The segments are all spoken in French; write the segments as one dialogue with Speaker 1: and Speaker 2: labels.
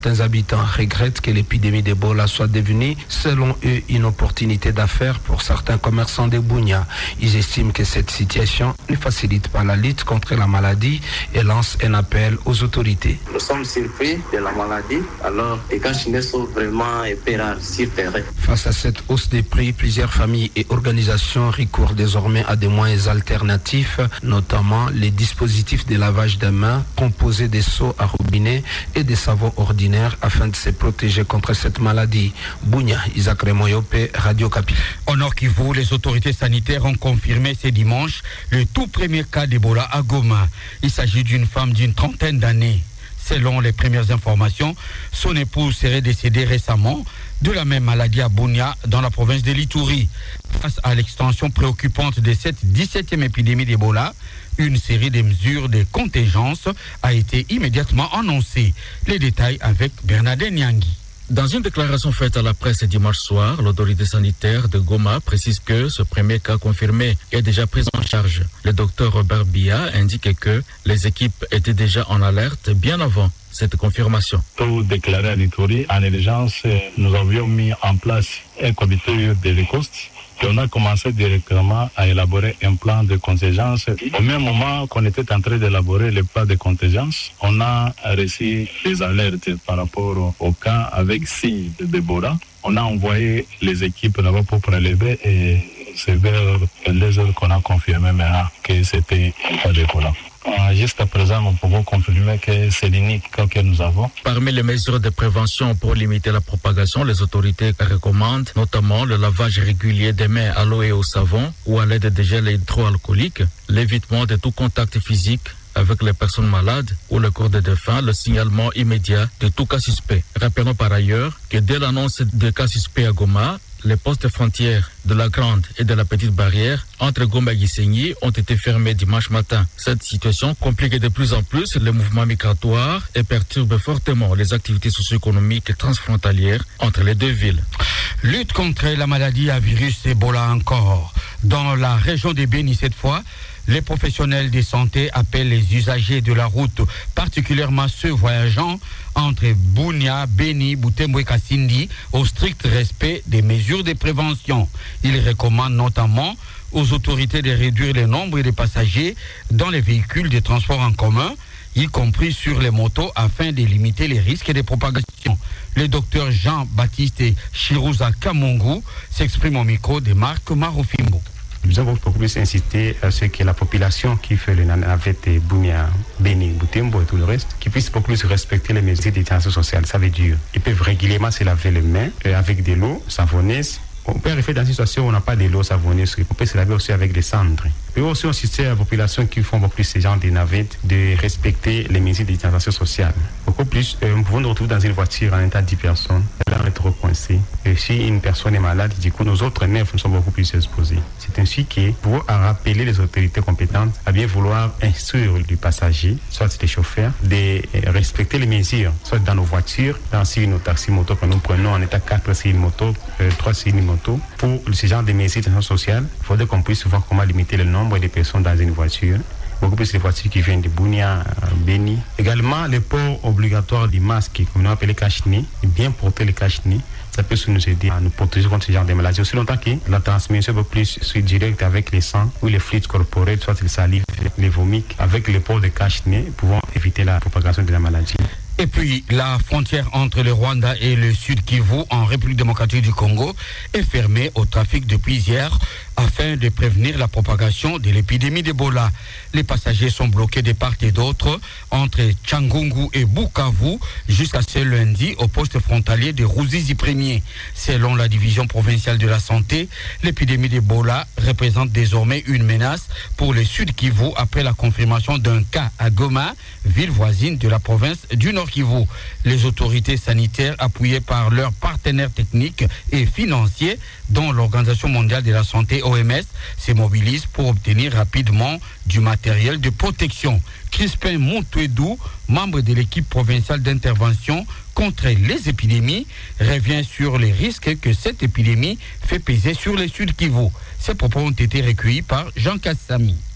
Speaker 1: Certains habitants regrettent que l'épidémie d'Ebola soit devenue, selon eux, une opportunité d'affaires pour certains commerçants de Bunia. Ils estiment que cette situation ne facilite pas la lutte contre la maladie et lancent un appel aux autorités.
Speaker 2: Nous sommes surpris de la maladie, alors les cas chinés sont vraiment rares sur terrain.
Speaker 1: Face à cette hausse des prix, plusieurs familles et organisations recourent désormais à des moyens alternatifs, notamment les dispositifs de lavage des mains composés des seaux à robinet et des savons ordinaires afin de se protéger contre cette maladie. Bunia, Isaac Remoyope, Radio Kapi.
Speaker 3: Au Nord Kivu, les autorités sanitaires ont confirmé ce dimanche le tout premier cas d'Ebola à Goma. Il s'agit d'une femme d'une trentaine d'années. Selon les premières informations, son épouse serait décédée récemment de la même maladie à Bunia, dans la province de l'Ituri. Face à l'extension préoccupante de cette 17e épidémie d'Ebola, une série de mesures de contingence a été immédiatement annoncée. Les détails avec Bernadette Nyangui.
Speaker 4: Dans une déclaration faite à la presse dimanche soir, l'autorité sanitaire de Goma précise que ce premier cas confirmé est déjà pris en charge. Le docteur Robert Bia indique que les équipes étaient déjà en alerte bien avant cette confirmation.
Speaker 5: Pour déclarer à l'Ituri, en urgence, nous avions mis en place un comité de riposte. Et on a commencé directement à élaborer un plan de contingence. Au même moment qu'on était en train d'élaborer le plan de contingence, on a reçu des alertes par rapport au cas avec signe d'Ebola. On a envoyé les équipes là-bas pour prélever et c'est vers les heures qu'on a confirmé maintenant que c'était pas d'Ebola. Jusqu'à présent, nous pouvons confirmer que c'est l'unique cas que nous avons.
Speaker 4: Parmi les mesures de prévention pour limiter la propagation, les autorités recommandent notamment le lavage régulier des mains à l'eau et au savon ou à l'aide de gel hydroalcoolique, l'évitement de tout contact physique avec les personnes malades ou le corps des défunts, le signalement immédiat de tout cas suspect. Rappelons par ailleurs que dès l'annonce des cas suspects à Goma, les postes frontières de la Grande et de la Petite Barrière entre Goma et Gisenyi ont été fermés dimanche matin. Cette situation complique de plus en plus les mouvements migratoires et perturbe fortement les activités socio-économiques transfrontalières entre les deux villes.
Speaker 3: Lutte contre la maladie à virus Ebola encore. Dans la région de Beni cette fois, les professionnels de santé appellent les usagers de la route, particulièrement ceux voyageant entre Bunia, Beni, Butembo et Kasindi, au strict respect des mesures de prévention. Ils recommandent notamment aux autorités de réduire le nombre de passagers dans les véhicules de transport en commun, y compris sur les motos, afin de limiter les risques de propagation. Le docteur Jean-Baptiste Chirouza Kamungu s'exprime au micro de Marc Marofimbo.
Speaker 6: Nous avons beaucoup plus insisté à ce que la population qui fait le navette Bunia, Beni, Butembo et tout le reste, qui puisse beaucoup plus respecter les mesures de distanciation sociale. Ça veut dire qu'ils peuvent régulièrement se laver les mains avec de l'eau savonneuse. On peut arriver dans une situation où on n'a pas de l'eau savonneuse, on peut se laver aussi avec des cendres. Et aussi insister à la population qui font beaucoup plus ce genre de navettes de respecter les mesures de distanciation sociale. Beaucoup plus, nous pouvons nous retrouver dans une voiture en état de 10 personnes, elle va être coincée. Et si une personne est malade, du coup, nos autres 9 sont beaucoup plus exposés. C'est ainsi que pour rappeler les autorités compétentes à bien vouloir instruire le passager, soit les chauffeurs, de respecter les mesures, soit dans nos voitures, dans nos taxis motos que nous prenons en état 4 sur une moto, 3 sur une moto. Pour ce genre de mesures de distanciation sociale, il faudrait qu'on puisse voir comment limiter le nombre de personnes dans une voiture. Beaucoup plus de voitures qui viennent de Bunia, Beni. Également, le port obligatoire du masque, comme on appelle cache-nez, bien porter le cache-nez. Ça peut nous aider à nous protéger contre ce genre de maladies. Aussi longtemps que la transmission est plus directe avec les sangs ou les fluides corporels, soit les salives, les vomis, avec le port de cache-nez, pouvant éviter la propagation de la maladie.
Speaker 3: Et puis, la frontière entre le Rwanda et le Sud Kivu, en République démocratique du Congo, est fermée au trafic depuis hier afin de prévenir la propagation de l'épidémie d'Ebola. Les passagers sont bloqués de part et d'autre entre Tchangungu et Bukavu jusqu'à ce lundi au poste frontalier de Ruzizi 1er. Selon la division provinciale de la santé, l'épidémie d'Ebola représente désormais une menace pour le Sud Kivu après la confirmation d'un cas à Goma, ville voisine de la province du Nord Kivu. Les autorités sanitaires, appuyées par leurs partenaires techniques et financiers, dont l'Organisation mondiale de la santé OMS, se mobilisent pour obtenir rapidement du matériel de protection. Crispin Montouedou, membre de l'équipe provinciale d'intervention contre les épidémies, revient sur les risques que cette épidémie fait peser sur le Sud Kivu. Ces propos ont été recueillis par Jean Kassami.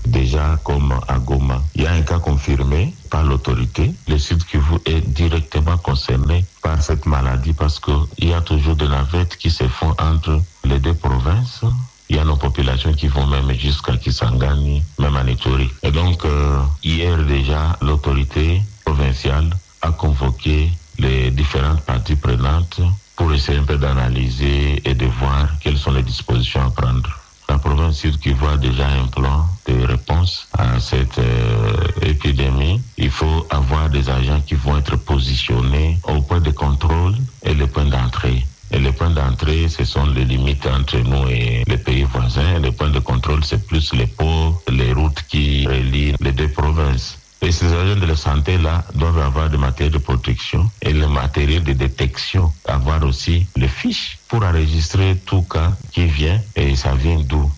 Speaker 7: déjà comme à Goma. Il y a un cas confirmé par l'autorité. Le Sud Kivu est directement concerné par cette maladie parce qu'il y a toujours des navettes qui se font entre les deux provinces. Il y a nos populations qui vont même jusqu'à Kisangani, même à Ituri. Et donc, hier déjà, l'autorité provinciale a convoqué les différentes parties prenantes pour essayer un peu d'analyser et de voir quelles sont les dispositions à prendre. La province Sud qui voit déjà un plan de réponse à cette épidémie. Il faut avoir des agents qui vont être positionnés au point de contrôle et le point d'entrée. Et les points d'entrée, ce sont les limites entre nous et les pays voisins. Les points de contrôle, c'est plus les ponts, les routes qui relient les deux provinces. Et ces agents de la santé-là doivent avoir des matériels de protection et le matériel de détection. Avoir aussi les fiches pour enregistrer tout cas qui vient et ça vient d'où.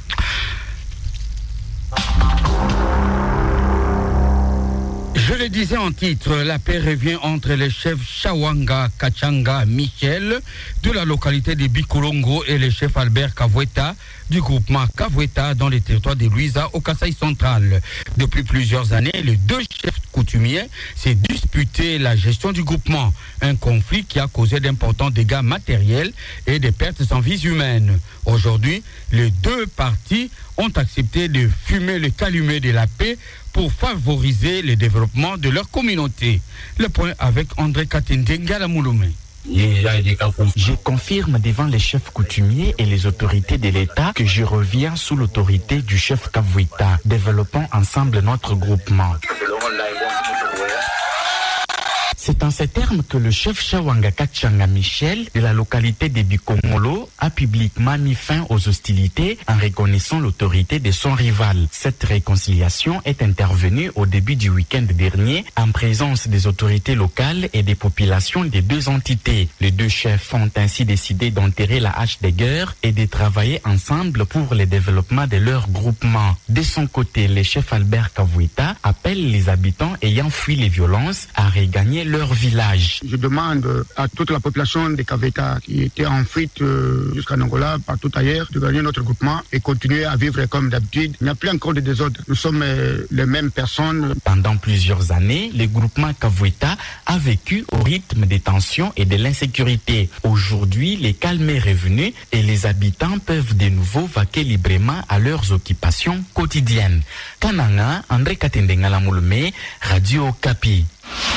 Speaker 3: Je le disais en titre, la paix revient entre les chefs Chawanga Kachanga Michel de la localité de Bikolongo et le chef Albert Kavweta du groupement Kavweta dans les territoires de Luiza au Kasaï central. Depuis plusieurs années, les deux chefs coutumiers s'est disputé la gestion du groupement, un conflit qui a causé d'importants dégâts matériels et des pertes en vies humaines. Aujourd'hui, les deux parties ont accepté de fumer le calumet de la paix pour favoriser le développement de leur communauté. Le point avec André Katendenga Mouloumé.
Speaker 8: Je confirme devant les chefs coutumiers et les autorités de l'État que je reviens sous l'autorité du chef Kavweta. Développons ensemble notre groupement. C'est en ces termes que le chef Chawanga Kachanga Michel de la localité de Bikongolo a publiquement mis fin aux hostilités en reconnaissant l'autorité de son rival. Cette réconciliation est intervenue au début du week-end dernier en présence des autorités locales et des populations des deux entités. Les deux chefs ont ainsi décidé d'enterrer la hache des guerres et de travailler ensemble pour le développement de leur groupement. De son côté, le chef Albert Kavweta appelle les habitants ayant fui les violences à regagner leur village.
Speaker 9: Je demande à toute la population de Kavweta qui était en fuite jusqu'à Angola, partout ailleurs, de gagner notre groupement et continuer à vivre comme d'habitude. Il n'y a plus encore de désordre. Nous sommes les mêmes personnes.
Speaker 8: Pendant plusieurs années, le groupement Kavweta a vécu au rythme des tensions et de l'insécurité. Aujourd'hui, le calme est revenu et les habitants peuvent de nouveau vaquer librement à leurs occupations quotidiennes. Kananga, André Katendengala Moulme, Radio Okapi.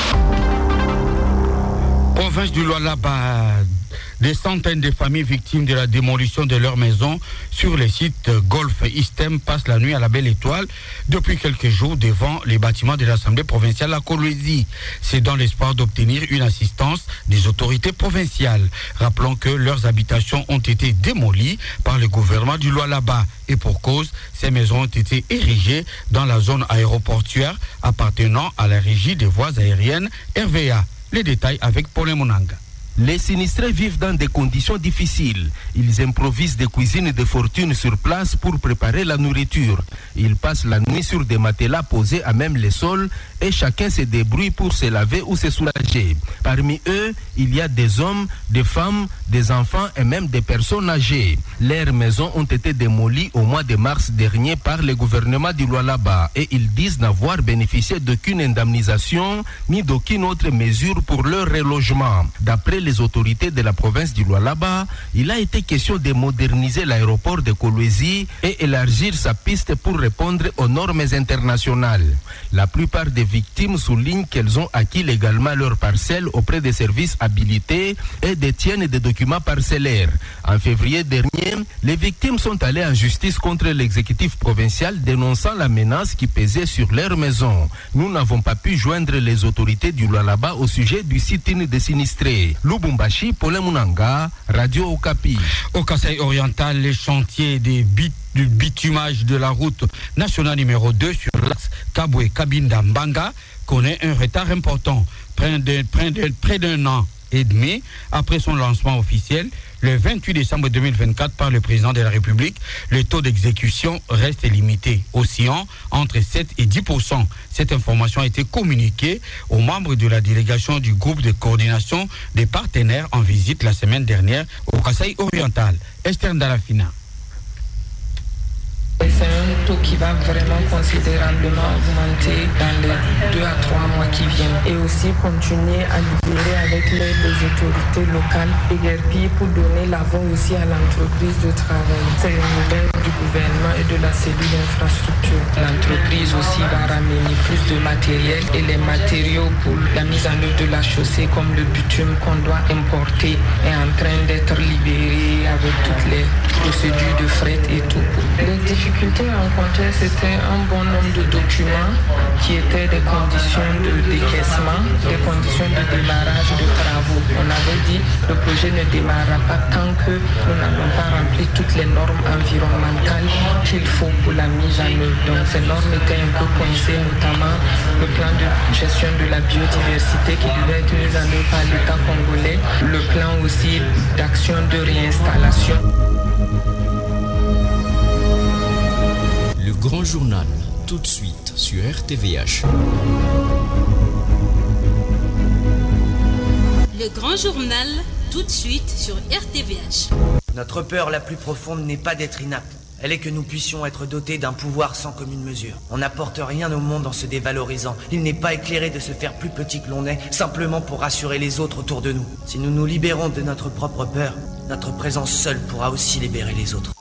Speaker 3: Province du Lualaba, des centaines de familles victimes de la démolition de leurs maisons sur les sites Golf Istem passent la nuit à la Belle Étoile depuis quelques jours devant les bâtiments de l'Assemblée provinciale à Kolwezi. C'est dans l'espoir d'obtenir une assistance des autorités provinciales. Rappelons que leurs habitations ont été démolies par le gouvernement du Lualaba et pour cause, ces maisons ont été érigées dans la zone aéroportuaire appartenant à la régie des voies aériennes RVA. Les détails avec Paul Monanga.
Speaker 10: Les sinistrés vivent dans des conditions difficiles. Ils improvisent des cuisines de fortune sur place pour préparer la nourriture. Ils passent la nuit sur des matelas posés à même les sols et chacun se débrouille pour se laver ou se soulager. Parmi eux, il y a des hommes, des femmes, des enfants et même des personnes âgées. Leurs maisons ont été démolies au mois de mars dernier par le gouvernement du Lualaba et ils disent n'avoir bénéficié d'aucune indemnisation ni d'aucune autre mesure pour leur relogement. D'après les autorités de la province du Lualaba, il a été question de moderniser l'aéroport de Kolwezi et élargir sa piste pour répondre aux normes internationales. La plupart des victimes soulignent qu'elles ont acquis légalement leurs parcelles auprès des services habilités et détiennent des documents parcellaires. En février dernier, les victimes sont allées en justice contre l'exécutif provincial dénonçant la menace qui pesait sur leurs maisons. Nous n'avons pas pu joindre les autorités du Lualaba au sujet du sit-in des sinistrés. Lubumbashi, Paul Munanga, Radio Okapi.
Speaker 3: Au Kasaï oriental, les chantiers du bitumage de la route nationale numéro 2 sur l'axe Kabwe-Kabinda-Mbanga connaît un retard important. Près d'un an et demi après son lancement officiel, le 28 décembre 2024 par le président de la République, le taux d'exécution reste limité, oscillant entre 7 et 10%. Cette information a été communiquée aux membres de la délégation du groupe de coordination des partenaires en visite la semaine dernière au Kasaï oriental. Esther Dalafina.
Speaker 11: taux qui va vraiment considérablement augmenter dans les 2 à 3 mois qui viennent. Et aussi continuer à libérer avec l'aide des autorités locales et guerpilles pour donner l'avant aussi à l'entreprise de travail. C'est une nouvelle du gouvernement et de la cellule d'infrastructure. L'entreprise aussi va ramener plus de matériel et les matériaux pour la mise en œuvre de la chaussée comme le bitume qu'on doit importer est en train d'être libéré avec toutes les procédures de fret et tout. Les difficultés rencontrées, c'était un bon nombre de documents qui étaient des conditions de décaissement, des conditions de démarrage de travaux. On avait dit que le projet ne démarrera pas tant que nous n'avons pas rempli toutes les normes environnementales qu'il faut pour la mise en œuvre. Donc ces normes étaient un peu coincées, notamment le plan de gestion de la biodiversité qui devait être mis en œuvre par l'État congolais, le plan aussi d'action de réinstallation.
Speaker 12: Le grand journal, tout de suite sur RTVH.
Speaker 13: Le grand journal, tout de suite sur RTVH.
Speaker 14: Notre peur la plus profonde n'est pas d'être inapte. Elle est que nous puissions être dotés d'un pouvoir sans commune mesure. On n'apporte rien au monde en se dévalorisant. Il n'est pas éclairé de se faire plus petit que l'on est, simplement pour rassurer les autres autour de nous. Si nous nous libérons de notre propre peur, notre présence seule pourra aussi libérer les autres.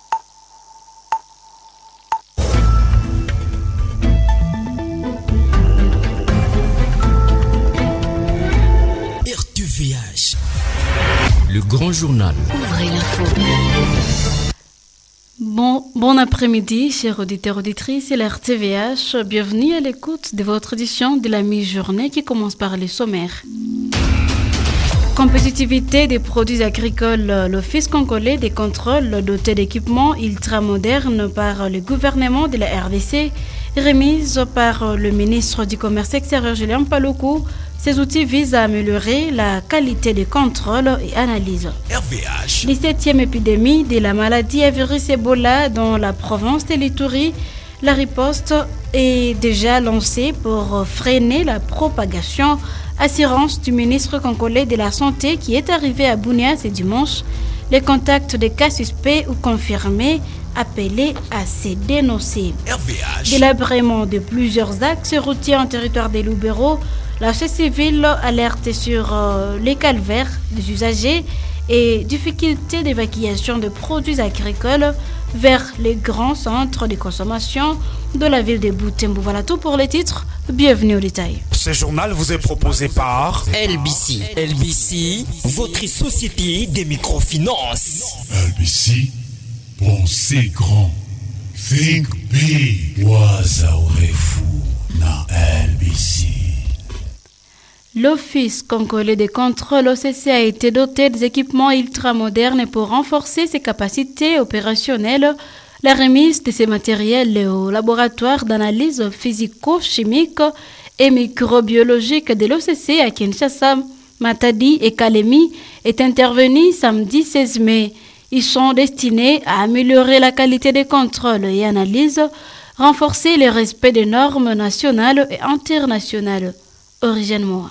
Speaker 12: RTVH. Le grand journal.
Speaker 13: Ouvrez l'info.
Speaker 15: Bon après-midi, chers auditeurs et auditrices, c'est l'RTVH. Bienvenue à l'écoute de votre édition de la mi-journée qui commence par les sommaires. Compétitivité des produits agricoles, l'Office congolais des contrôles doté d'équipements ultramodernes par le gouvernement de la RDC, remise par le ministre du Commerce extérieur Julien Paluku. Ces outils visent à améliorer la qualité des contrôles et analyses.
Speaker 12: RVH.
Speaker 15: 17e épidémie de la maladie à virus Ebola dans la province de l'Ituri. La riposte est déjà lancée pour freiner la propagation. Assurance du ministre congolais de la Santé qui est arrivé à Bunia ce dimanche. Les contacts des cas suspects ou confirmés appelés à se dénoncer.
Speaker 12: RVH.
Speaker 15: Délabrement de plusieurs axes routiers en territoire des Lubero. La société civile alerte sur les calvaires des usagers et difficultés d'évacuation de produits agricoles vers les grands centres de consommation de la ville de Butembo. Voilà tout pour les titres. Bienvenue au détail.
Speaker 16: Ce journal vous est proposé par
Speaker 12: LBC. LBC, votre société des microfinances.
Speaker 17: LBC, pensez grand. Think big. Waza urefu na LBC.
Speaker 15: L'Office congolais des contrôles OCC a été doté des équipements ultramodernes pour renforcer ses capacités opérationnelles. La remise de ces matériels au laboratoire d'analyse physico-chimique et microbiologique de l'OCC à Kinshasa, Matadi et Kalemi est intervenue samedi 16 mai. Ils sont destinés à améliorer la qualité des contrôles et analyses, renforcer le respect des normes nationales et internationales. Originellement.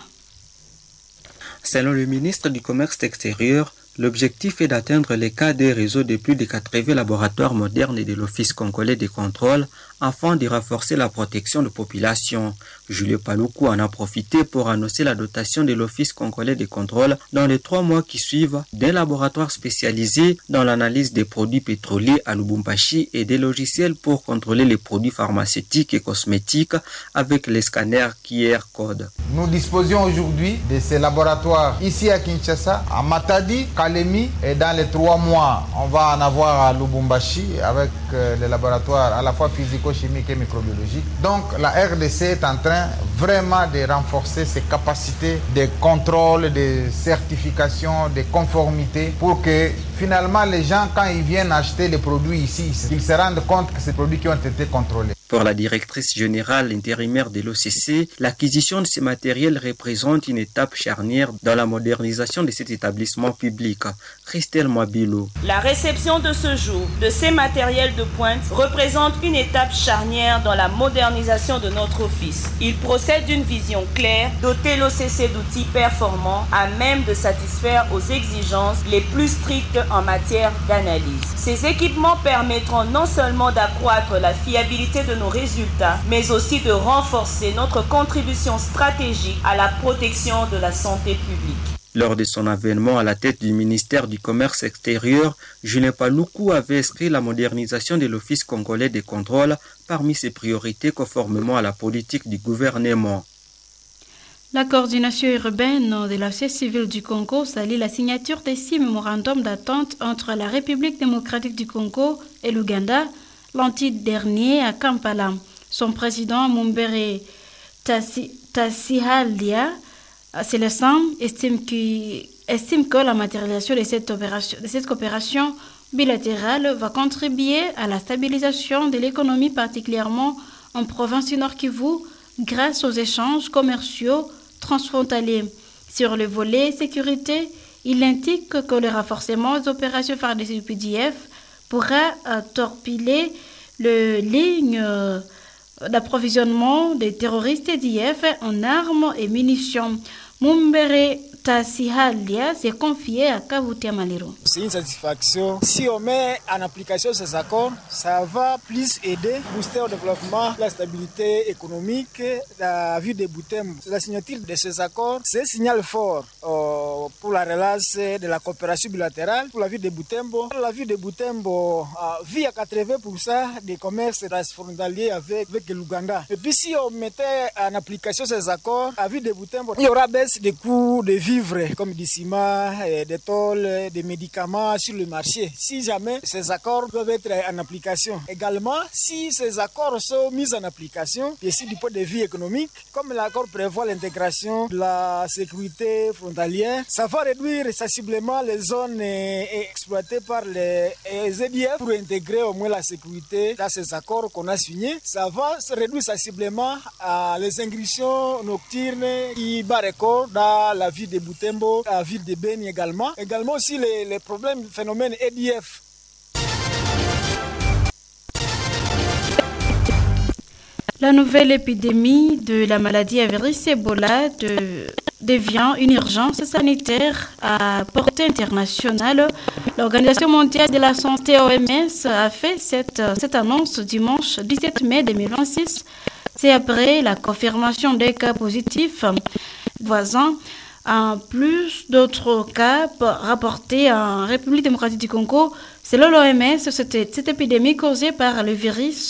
Speaker 18: Selon le ministre du Commerce extérieur, l'objectif est d'atteindre les cas des réseaux de plus de 80 laboratoires modernes de l'Office congolais des contrôles afin de renforcer la protection de la population. Julien Paluku en a profité pour annoncer la dotation de l'Office congolais des contrôles dans les 3 mois qui suivent d'un laboratoire spécialisé dans l'analyse des produits pétroliers à Lubumbashi et des logiciels pour contrôler les produits pharmaceutiques et cosmétiques avec les scanners QR code.
Speaker 19: Nous disposons aujourd'hui de ces laboratoires ici à Kinshasa, à Matadi, Kalemi, et dans les 3 mois, on va en avoir à Lubumbashi avec les laboratoires à la fois physico-chimiques et microbiologiques. Donc la RDC est en train vraiment de renforcer ses capacités de contrôle, de certification, de conformité pour que finalement les gens, quand ils viennent acheter les produits ici, ils se rendent compte que ces produits qui ont été contrôlés.
Speaker 18: Pour la directrice générale intérimaire de l'OCC, l'acquisition de ces matériels représente une étape charnière dans la modernisation de cet établissement public. Christelle Mwabilo.
Speaker 20: La réception de ce jour de ces matériels de pointe représente une étape charnière dans la modernisation de notre office. Il procède d'une vision claire, doter l'OCC d'outils performants à même de satisfaire aux exigences les plus strictes en matière d'analyse. Ces équipements permettront non seulement d'accroître la fiabilité de nos résultats, mais aussi de renforcer notre contribution stratégique à la protection de la santé publique.
Speaker 18: Lors de son avènement à la tête du ministère du Commerce extérieur, Julien Paluku avait inscrit la modernisation de l'Office congolais de contrôle parmi ses priorités conformément à la politique du gouvernement.
Speaker 15: La coordination urbaine de la société civile du Congo salue la signature des 6 mémorandums d'attente entre la République démocratique du Congo et l'Ouganda l'an dernier à Kampala. Son président Mumbere Tassihalia Célestin estime que la matérialisation de cette coopération bilatérale va contribuer à la stabilisation de l'économie, particulièrement en province du Nord Kivu, grâce aux échanges commerciaux transfrontaliers. Sur le volet sécurité, il indique que le renforcement des opérations phares des UPDF pourra torpiller les lignes d'approvisionnement des terroristes d'IF en armes et munitions. Mumbere Tassihalia s'est confié à Kavutia Maliro.
Speaker 21: C'est une satisfaction. Si on met en application ces accords, ça va plus aider, booster le développement, la stabilité économique, la vie de Butembo. La signature de ces accords, c'est un signal fort pour la relance de la coopération bilatérale, pour la vie de Butembo. La vie de Butembo vit à 80% des commerces transfrontaliers avec l'Ouganda. Et puis si on mettait en application ces accords, la vie de Butembo, il y aura baisse des coûts de vivres comme du ciment, des tôles, des médicaments sur le marché. Si jamais ces accords doivent être en application. Également, si ces accords sont mis en application, et si du point de vue économique, comme l'accord prévoit l'intégration de la sécurité frontalière, ça va réduire sensiblement les zones exploitées par les EDF pour intégrer au moins la sécurité dans ces accords qu'on a signés. Ça va se réduire sensiblement à les ingressions nocturnes qui bat record dans la ville de Butembo, la ville de Beni également. Également aussi les problèmes du phénomène EDF.
Speaker 15: La nouvelle épidémie de la maladie à virus Ebola devient une urgence sanitaire à portée internationale. L'Organisation mondiale de la santé OMS a fait cette annonce dimanche 17 mai 2026. C'est après la confirmation des cas positifs voisins. En plus d'autres cas rapportés en République démocratique du Congo, selon l'OMS, cette épidémie causée par le virus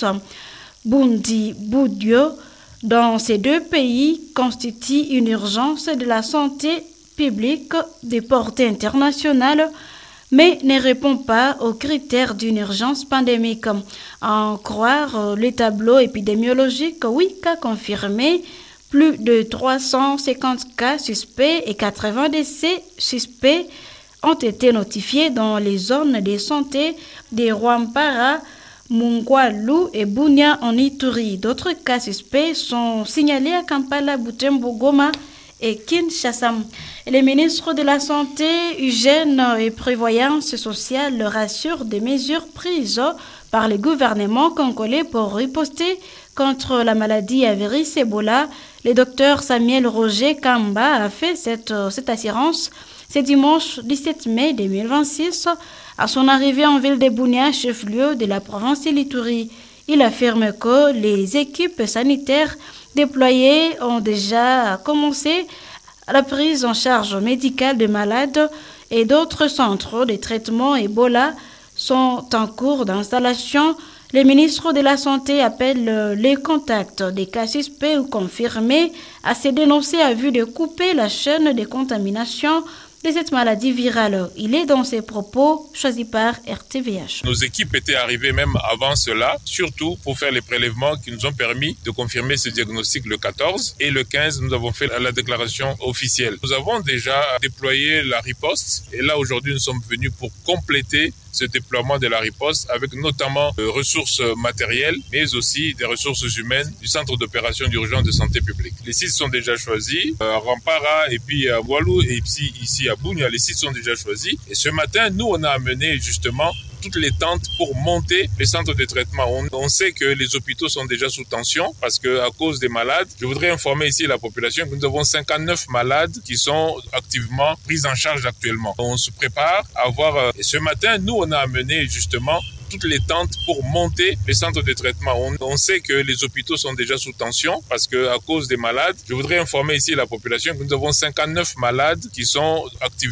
Speaker 15: Bundibugyo dans ces deux pays constitue une urgence de la santé publique de portée internationale, mais ne répond pas aux critères d'une urgence pandémique. À en croire les tableaux épidémiologiques, 8 cas confirmés, plus de 350 cas suspects et 80 décès suspects ont été notifiés dans les zones de santé de Rwampara, Mungwalu et Bunia en Ituri. D'autres cas suspects sont signalés à Kampala, Butembo, Goma et Kinshasa. Les ministres de la Santé, Hygiène et Prévoyance sociale rassurent des mesures prises par le gouvernement congolais pour riposter contre la maladie à virus Ebola. Le docteur Samuel Roger Kamba a fait cette assurance ce dimanche 17 mai 2026 à son arrivée en ville de Bunia, chef-lieu de la province de l'Ituri. Il affirme que les équipes sanitaires déployées ont déjà commencé la prise en charge médicale de malades et d'autres centres de traitement Ebola sont en cours d'installation. Les ministres de la Santé appellent les contacts des cas suspects ou confirmés à se dénoncer à vue de couper la chaîne de contamination de cette maladie virale. Il est dans ses propos choisis par RTVH.
Speaker 22: Nos équipes étaient arrivées même avant cela, surtout pour faire les prélèvements qui nous ont permis de confirmer ce diagnostic le 14 et le 15, nous avons fait la déclaration officielle. Nous avons déjà déployé la riposte et là aujourd'hui nous sommes venus pour compléter ce déploiement de la riposte avec notamment ressources matérielles, mais aussi des ressources humaines du Centre d'opération d'urgence de santé publique. Les sites sont déjà choisis, à Rampara et puis à Walou et puis ici à Bunia, les sites sont déjà choisis. Et ce matin, nous, on a amené justement toutes les tentes pour monter les centres de traitement. On sait que les hôpitaux sont déjà sous tension parce que à cause des malades, je voudrais informer ici la population que nous avons 59 malades qui sont activement pris en charge actuellement. On se prépare à voir. Et ce matin, nous, on a amené justement toutes les tentes pour monter les centres de traitement. On sait que les hôpitaux sont déjà sous tension parce que à cause des malades, je voudrais informer ici la population que nous avons 59 malades qui sont activement